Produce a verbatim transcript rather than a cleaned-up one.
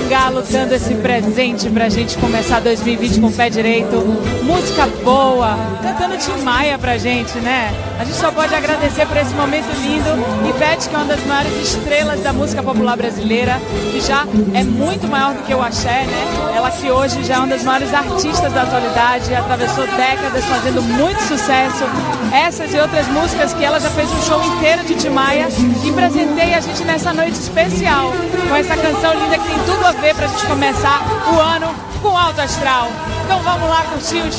Maringá lutando esse presente pra gente começar dois mil e vinte com o pé direito. Música boa, cantando Tim Maia pra gente, né? A gente só pode agradecer por esse momento lindo. Ivete, que é uma das maiores estrelas da música popular brasileira, que já é muito maior do que o axé, né? Ela que hoje já é uma das maiores artistas da atualidade, atravessou décadas fazendo muito sucesso. Essas e outras músicas que ela já fez um show inteiro de Tim Maia e presenteia a gente nessa noite especial com essa canção linda que tem tudo a ver pra gente começar o ano com alto astral. Então vamos lá curtir o